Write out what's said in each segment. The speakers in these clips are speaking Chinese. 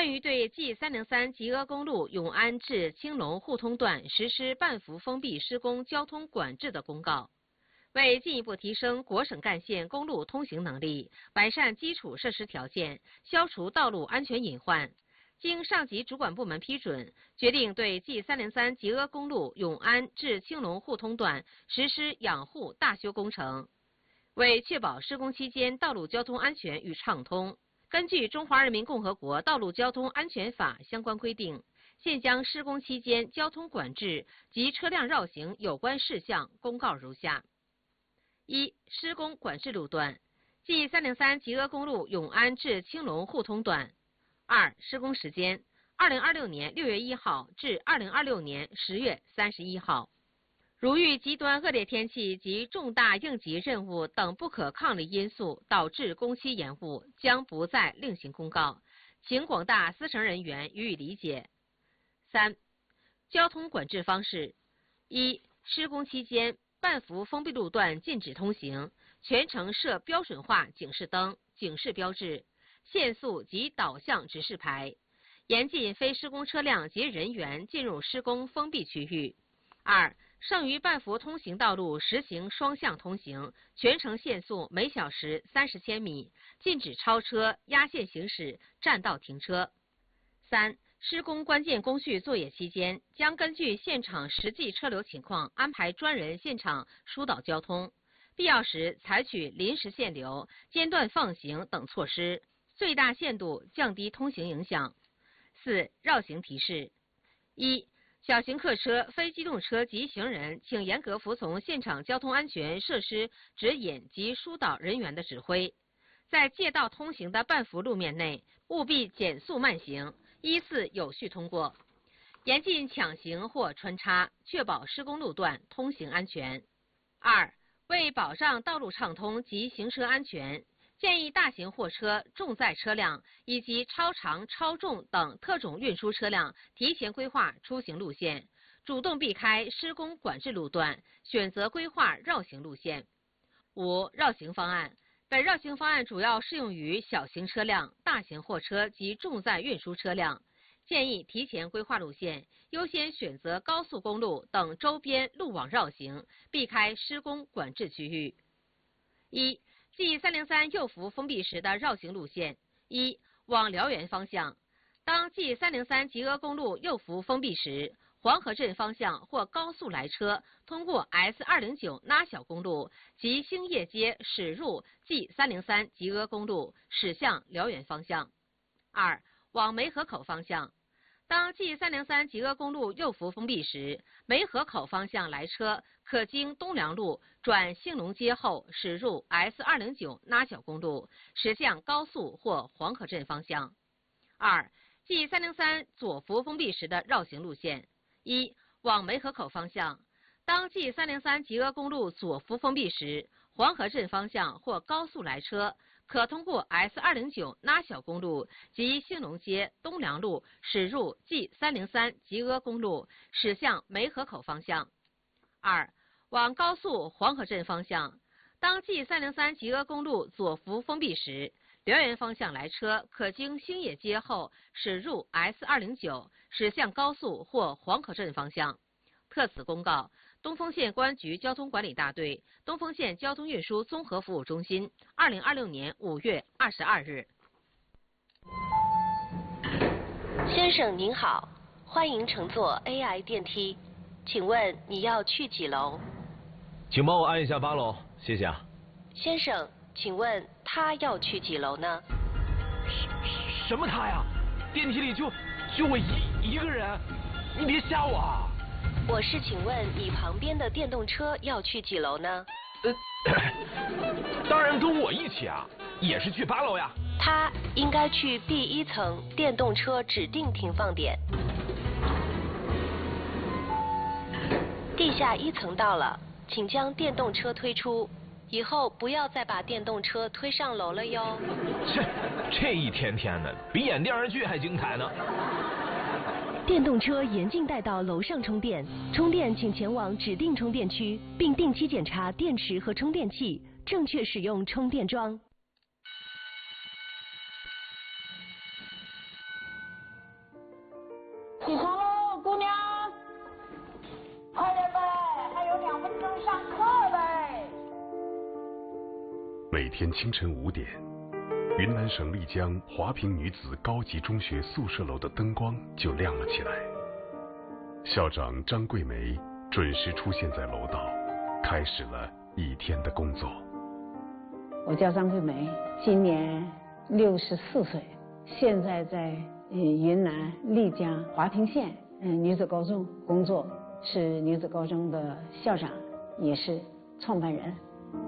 关于对 G303 吉阿公路永安至青龙互通段实施半幅封闭施工交通管制的公告，为进一步提升国省干线公路通行能力，完善基础设施条件，消除道路安全隐患，经上级主管部门批准，决定对 G303 吉阿公路永安至青龙互通段实施养护大修工程。为确保施工期间道路交通安全与畅通，根据《中华人民共和国道路交通安全法》相关规定，现将施工期间交通管制及车辆绕行有关事项公告如下：一、施工管制路段 G303 吉阿公路永安至青龙互通段。二、施工时间2026年6月1号至2026年10月31号。如遇极端恶劣天气及重大应急任务等不可抗力因素导致工期延误，将不再另行公告，请广大司乘人员予以理解。三、交通管制方式：一、施工期间，半幅封闭路段禁止通行，全程设标准化警示灯、警示标志、限速及导向指示牌，严禁非施工车辆及人员进入施工封闭区域。二、剩余半幅通行道路实行双向通行，全程限速每小时30千米，禁止超车、压线行驶、占道停车。三、施工关键工序作业期间，将根据现场实际车流情况安排专人现场疏导交通，必要时采取临时限流、间断放行等措施，最大限度降低通行影响。四、绕行提示：一、小型客车、非机动车及行人，请严格服从现场交通安全设施指引及疏导人员的指挥，在借道通行的半幅路面内，务必减速慢行，依次有序通过，严禁抢行或穿插，确保施工路段通行安全。二、为保障道路畅通及行车安全，建议大型货车、重载车辆以及超长、超重等特种运输车辆提前规划出行路线，主动避开施工管制路段，选择规划绕行路线。五、绕行方案。本绕行方案主要适用于小型车辆、大型货车及重载运输车辆，建议提前规划路线，优先选择高速公路等周边路网绕行，避开施工管制区域。一、G303 右幅封闭时的绕行路线：一、往辽源方向，当 G303 吉阿公路右幅封闭时，黄河镇方向或高速来车通过 S209 拉小公路及兴业街驶入 G303 吉阿公路，驶向辽源方向。二、往梅河口方向，当 G303 吉阿公路右幅封闭时，梅河口方向来车可经东良路转兴隆街后驶入 S209 拉小公路，驶向高速或黄河镇方向。二、G303 左幅封闭时的绕行路线：一、往梅河口方向，当 G303 吉阿公路左幅封闭时，黄河镇方向或高速来车可通过 S209 拉小公路及兴隆街东良路驶入 G303 吉阿公路，驶向梅河口方向。二、往高速黄河镇方向，当 G303 吉阿公路左幅封闭时，辽源方向来车可经兴业街后驶入 S209，驶向高速或黄河镇方向。特此公告，东丰县公安局交通管理大队、东丰县交通运输综合服务中心，2026年5月22日。 先生您好，欢迎乘坐 AI 电梯，请问你要去几楼？ 请帮我按一下8楼，谢谢啊。 先生，请问他要去几楼呢？ 什么他呀？电梯里就我一个人，你别吓我啊！ 我是请问你旁边的电动车要去几楼呢？ 当然跟我一起啊，也是去8楼呀。 他应该去第1层电动车指定停放点。地下1层到了，请将电动车推出。以后不要再把电动车推上楼了哟。 这一天天的，比演电视剧还精彩呢。 电动车严禁带到楼上充电，充电请前往指定充电区，并定期检查电池和充电器，正确使用充电桩。 每天清晨5点，云南省丽江华坪女子高级中学宿舍楼的灯光就亮了起来。校长张桂梅准时出现在楼道，开始了一天的工作。 我叫张桂梅，今年64岁，现在在云南丽江华坪县女子高中工作，是女子高中的校长，也是创办人。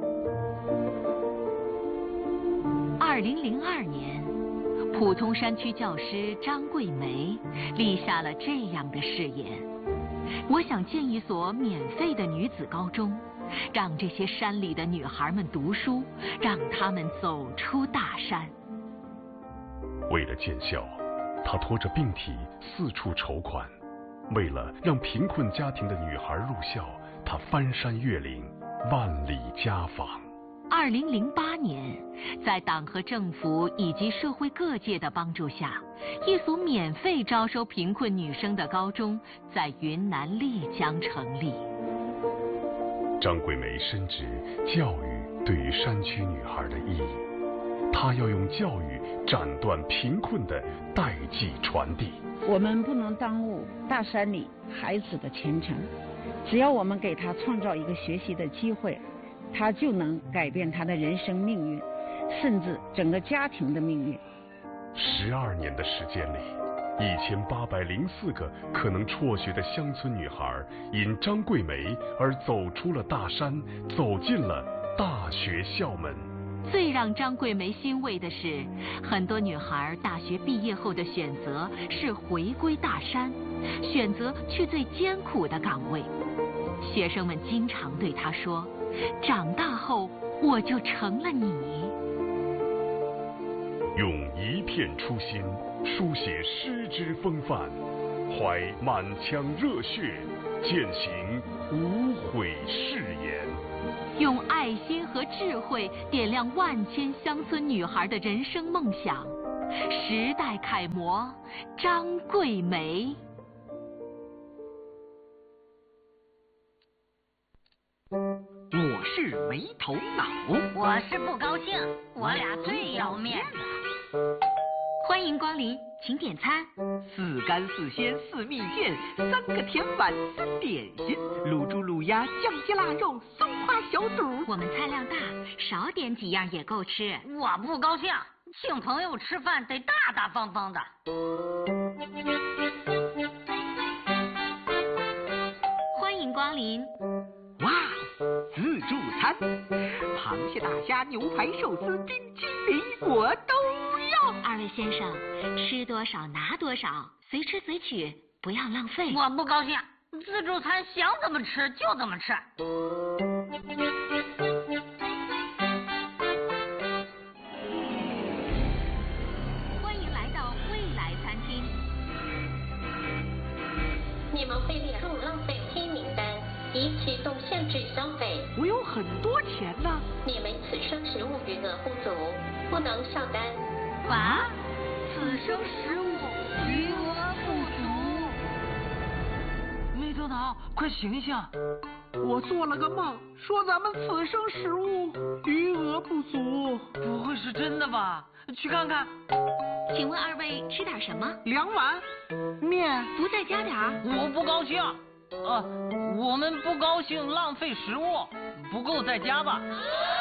2002年，普通山区教师张桂梅立下了这样的誓言：我想建一所免费的女子高中，让这些山里的女孩们读书，让她们走出大山。 为了建校，她拖着病体四处筹款；为了让贫困家庭的女孩入校，她翻山越岭，万里家访。 2008年，在党和政府以及社会各界的帮助下，一所免费招收贫困女生的高中在云南丽江成立。 张桂梅深知教育对于山区女孩的意义，她要用教育斩断贫困的代际传递。 我们不能耽误大山里孩子的前程，只要我们给他创造一个学习的机会，他就能改变他的人生命运，甚至整个家庭的命运。 12年的时间里，1804个可能辍学的乡村女孩，因张桂梅而走出了大山，走进了大学校门。 最让张桂梅欣慰的是，很多女孩大学毕业后的选择是回归大山，选择去最艰苦的岗位。学生们经常对她说：长大后我就成了你。 用一片初心书写诗之风范，怀满腔热血践行无悔誓言， 用爱心和智慧点亮万千乡村女孩的人生梦想。时代楷模张桂梅。 我是没头脑， 我是不高兴，我俩最要面子。 欢迎光临，请点餐。 4干4鲜4蜜饯，3个甜碗3点心，卤猪卤鸭酱鸡腊肉松花小肚。 我们菜量大，少点几样也够吃。 我不高兴，请朋友吃饭得大大方方的。 欢迎光临。 哇，自助餐，螃蟹、大虾、牛排、寿司、冰淇淋，我都要。 2位先生，吃多少拿多少，随吃随取，不要浪费。 我不高兴，自助餐想怎么吃就怎么吃。 欢迎来到未来餐厅。 你们被列入浪费黑名单，已启动限制消费。 我有很多钱呢。 你们此生食物余额不足，不能上单。 啊？此生食物余额不足。 没头脑，快醒醒！ 我做了个梦，说咱们此生食物余额不足。 不会是真的吧？去看看。 请问2位吃点什么 2碗面。 不再加点儿？ 我不高兴。我们不高兴浪费食物，不够再加吧。